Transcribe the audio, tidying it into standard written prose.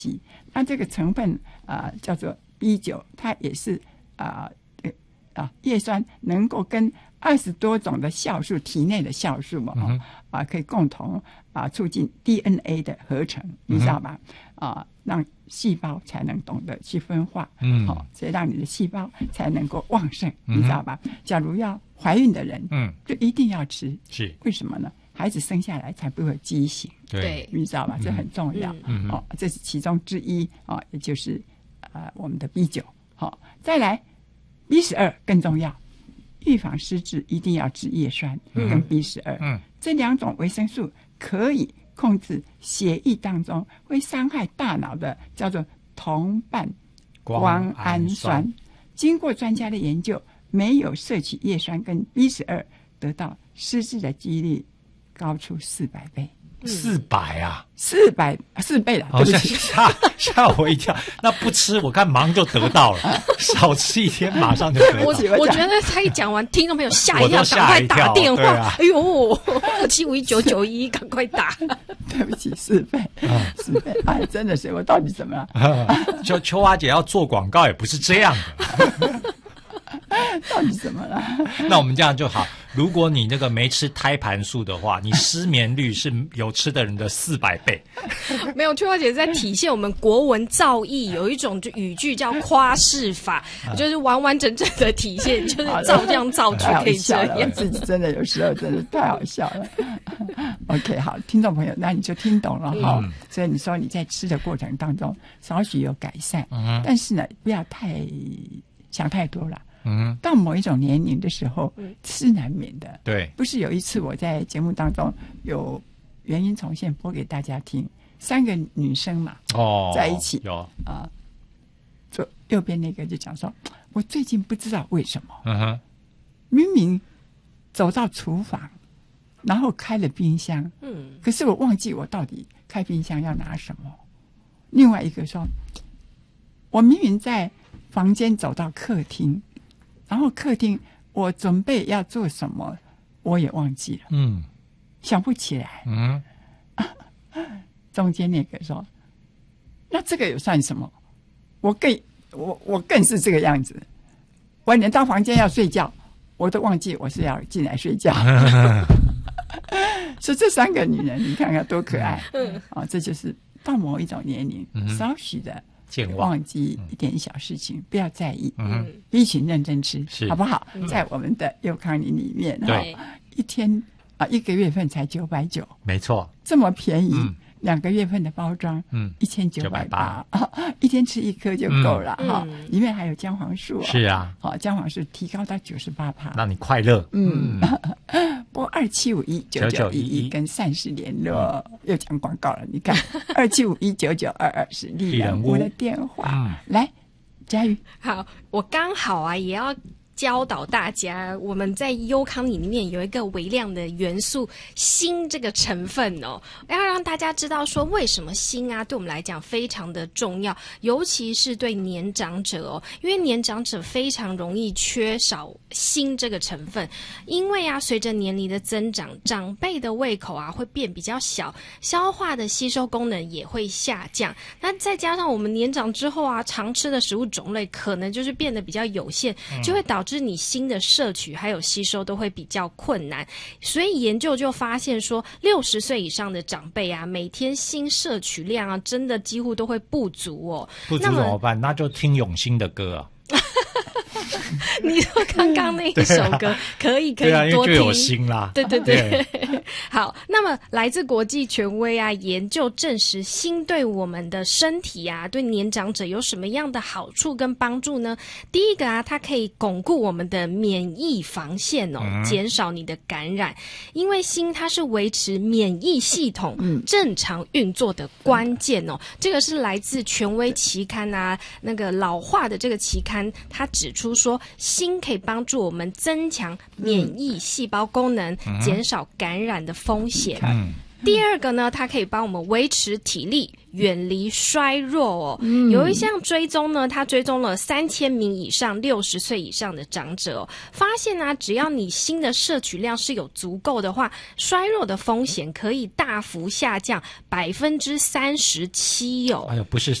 那这个成分叫做 B9， 它也是叶酸能够跟20多种的酵素，体内的酵素可以共同促进 DNA 的合成，你知道吧？让细胞才能懂得去分化，所以让你的细胞才能够旺盛，你知道吧？假如要怀孕的人，就一定要吃， 是为什么呢？孩子生下来才不会畸形， 对， 你知道吧？这很重要，这是其中之一也就是我们的 B9，再来 B12 更重要，预防失智一定要吃叶酸跟 B12，这2种维生素可以控制血液当中会伤害大脑的叫做同半胱氨酸。经过专家的研究，没有摄取叶酸跟 B12， 得到失智的几率高出400倍。 400啊 ，4倍了，对不起， 吓我一跳。那不吃，我看马上就得到了，少吃1天马上就得到。 我觉得他一讲完，听众朋友吓一跳，赶快打电话。哎呦，751991，赶快打。 对不起，4倍，4倍，哎，真的是我到底怎么了？ 秋华姐要做广告也不是这样的。 到底怎么了？ 那我们这样就好。如果你那个没吃胎盘素的话，你失眠率是有吃的人的400倍。 没有，秋华姐在体现我们国文造诣，有一种就语句叫夸饰法，就是完完整整的体现，就是照这样造句可以这样。 自己真的有时候真的太好笑了。OK， 好，听众朋友，那你就听懂了哈。所以你说你在吃的过程当中少许有改善，但是呢，不要想太多了。到某一种年龄的时候，是难免的。对，不是有一次我在节目当中有原因重现播给大家听，3个女生嘛，在一起有左右边那个就讲说，我最近不知道为什么，明明走到厨房，然后开了冰箱，可是我忘记我到底开冰箱要拿什么。另外一个说，我明明在房间走到客厅。然后客厅我准备要做什么我也忘记了，想不起来，中间那个说，那这个有算什么？我更是这个样子，我连到房间要睡觉我都忘记我是要进来睡觉。所以这3个女人你看看多可爱，这就是到某一种年龄，少许的忘记一点小事情，不要在意，一起认真吃，好不好？在我们的幼康林里面，一天1个月份才990，没错，这么便宜。2个月份的包装，1980，一天吃1颗就够了哈。里面还有姜黄素，是啊，姜黄素提高到98%，让你快乐。拨27519911跟善事联络，又讲广告了。你看，27519922是丽人屋的电话。来，佳瑜， 好，我刚好也要教导大家，我们在优康里面有一个微量的元素锌这个成分要让大家知道说为什么锌对我们来讲非常的重要，尤其是对年长者因为年长者非常容易缺少锌这个成分，因为随着年龄的增长，长辈的胃口会变比较小，消化的吸收功能也会下降，那再加上我们年长之后常吃的食物种类可能就是变得比较有限，就会导致你锌的摄取还有吸收都会比较困难，所以研究就发现说60岁以上的长辈每天锌摄取量真的几乎都会不足不足怎么办？那就听永兴的歌你说刚刚那一首歌可以多听，因为就有锌啦。对。好，那么来自国际权威研究证实，锌对我们的身体对年长者有什么样的好处跟帮助呢？第一个它可以巩固我们的免疫防线减少你的感染，因为锌它是维持免疫系统正常运作的关键这个是来自权威期刊那个老化的这个期刊，它指出说锌可以帮助我们增强免疫细胞功能，减少感染的风险。 第二个呢，它可以帮我们维持体力，远离衰弱哦。有一项追踪呢，它追踪了3000名以上60岁以上的长者哦，发现啊，只要你锌的摄取量是有足够的话，衰弱的风险可以大幅下降37%哦。 哎呦，不是